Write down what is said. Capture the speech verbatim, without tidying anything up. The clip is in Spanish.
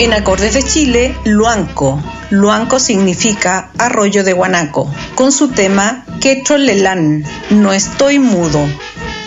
En acordes de Chile, Luanco. Luanco significa arroyo de guanaco, con su tema Quetrolelán, no estoy mudo.